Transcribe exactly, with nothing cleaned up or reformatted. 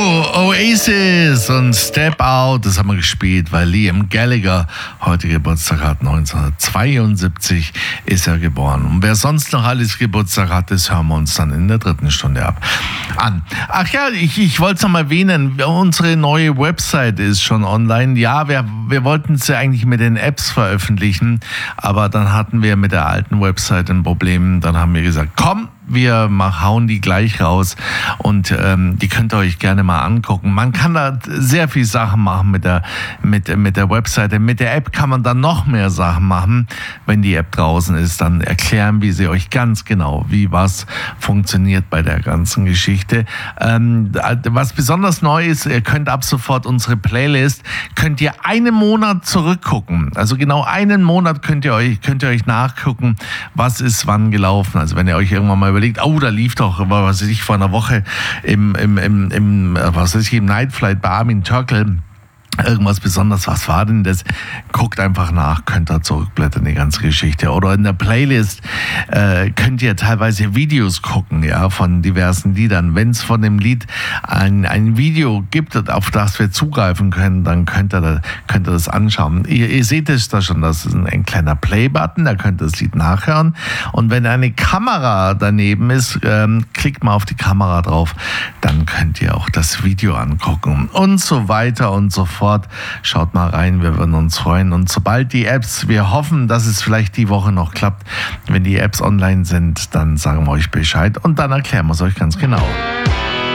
Oasis und Step Out, das haben wir gespielt, weil Liam Gallagher heute Geburtstag hat. neunzehnhundertzweiundsiebzig ist er geboren. Und wer sonst noch alles Geburtstag hat, das hören wir uns dann in der dritten Stunde ab an. Ach ja, ich, ich wollte es noch mal erwähnen, unsere neue Website ist schon online. Ja, wir, wir wollten sie eigentlich mit den Apps veröffentlichen, aber dann hatten wir mit der alten Website ein Problem. Dann haben wir gesagt, komm, wir hauen die gleich raus und ähm, die könnt ihr euch gerne mal angucken. Man kann da sehr viel Sachen machen mit der, mit, mit der Webseite. Mit der App kann man dann noch mehr Sachen machen. Wenn die App draußen ist, dann erklären wir sie euch ganz genau, wie was funktioniert bei der ganzen Geschichte. Ähm, was besonders neu ist, ihr könnt ab sofort unsere Playlist, könnt ihr einen Monat zurückgucken. Also genau einen Monat könnt ihr euch, könnt ihr euch nachgucken, was ist wann gelaufen. Also wenn ihr euch irgendwann mal überlegt, oh, da lief doch, was weiß ich, vor einer Woche im, im, im, im was weiß ich, im Night Flight bei Armin Törkel irgendwas besonders, was war denn das? Guckt einfach nach, könnt ihr zurückblättern, die ganze Geschichte. Oder in der Playlist äh, könnt ihr teilweise Videos gucken, ja, von diversen Liedern. Wenn es von dem Lied ein, ein Video gibt, auf das wir zugreifen können, dann könnt ihr, da, könnt ihr das anschauen. Ihr, ihr seht es da schon, das ist ein, ein kleiner Play-Button, da könnt ihr das Lied nachhören. Und wenn eine Kamera daneben ist, ähm, klickt mal auf die Kamera drauf, dann könnt ihr auch das Video angucken und so weiter und so fort. Schaut mal rein, wir würden uns freuen. Und sobald die Apps, wir hoffen, dass es vielleicht die Woche noch klappt, wenn die Apps online sind, dann sagen wir euch Bescheid und dann erklären wir es euch ganz genau.